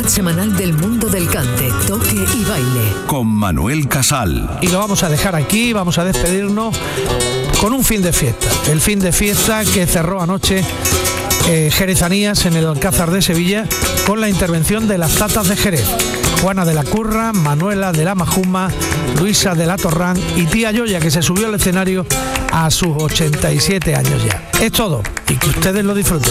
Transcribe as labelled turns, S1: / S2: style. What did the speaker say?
S1: actualidad semanal del mundo del cante, toque y baile.
S2: Con Manuel Casal.
S3: Y lo vamos a dejar aquí, vamos a despedirnos con un fin de fiesta. El fin de fiesta que cerró anoche Jerezanías en el Alcázar de Sevilla con la intervención de las Tatas de Jerez. Juana de la Curra, Manuela de la Majuma, Luisa de la Torrán y tía Yoya, que se subió al escenario a sus 87 años ya. Es todo y que ustedes lo disfruten.